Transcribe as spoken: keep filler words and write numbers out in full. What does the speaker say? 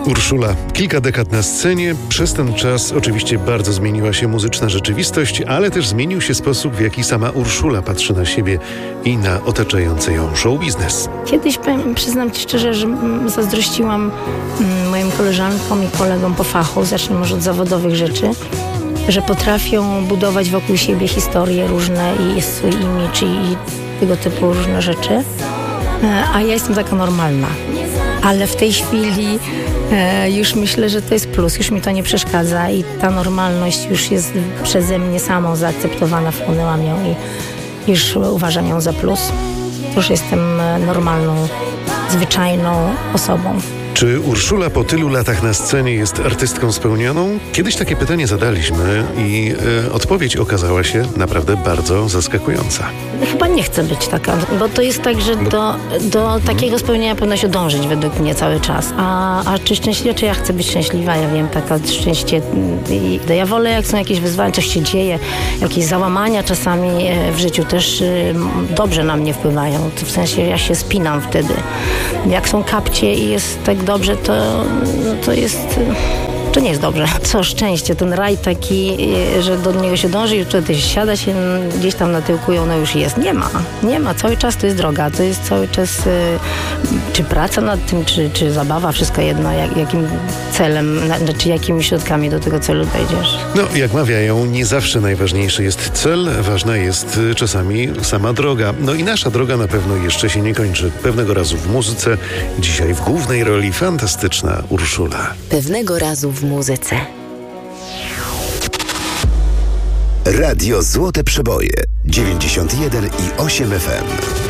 Urszula. Kilka dekad na scenie. Przez ten czas oczywiście bardzo zmieniła się muzyczna rzeczywistość, ale też zmienił się sposób, w jaki sama Urszula patrzy na siebie i na otaczający ją show biznes. Kiedyś, powiem, przyznam Ci szczerze, że zazdrościłam moim koleżankom i kolegom po fachu, zacznę może od zawodowych rzeczy, że potrafią budować wokół siebie historie różne i swój imidż i tego typu różne rzeczy, a ja jestem taka normalna. Ale w tej chwili e, już myślę, że to jest plus, już mi to nie przeszkadza i ta normalność już jest przeze mnie samą zaakceptowana, wchłonęłam ją i już uważam ją za plus. Już jestem normalną, zwyczajną osobą. Czy Urszula po tylu latach na scenie jest artystką spełnioną? Kiedyś takie pytanie zadaliśmy i e, odpowiedź okazała się naprawdę bardzo zaskakująca. Chyba nie chcę być taka, bo to jest tak, że do, do takiego spełnienia powinno się dążyć według mnie cały czas. A, a czy szczęśliwa, czy ja chcę być szczęśliwa? Ja wiem, taka szczęście. Ja wolę, jak są jakieś wyzwania, coś się dzieje, jakieś załamania czasami w życiu też dobrze na mnie wpływają. W sensie ja się spinam wtedy. Jak są kapcie i jest tak dobrze, to, no to jest... To nie jest dobrze. Co szczęście, ten raj taki, że do niego się dąży i wtedy siada się gdzieś tam na tyłku i ono już jest. Nie ma. Nie ma. Cały czas to jest droga. To jest cały czas czy praca nad tym, czy, czy zabawa, wszystko jedno. Jak, jakim celem, czy jakimi środkami do tego celu dojdziesz. No, jak mawiają, nie zawsze najważniejszy jest cel, ważna jest czasami sama droga. No i nasza droga na pewno jeszcze się nie kończy. Pewnego razu w muzyce, dzisiaj w głównej roli fantastyczna Urszula. Pewnego razu w muzyce. Radio Złote Przeboje dziewięćdziesiąt jeden i osiem F M.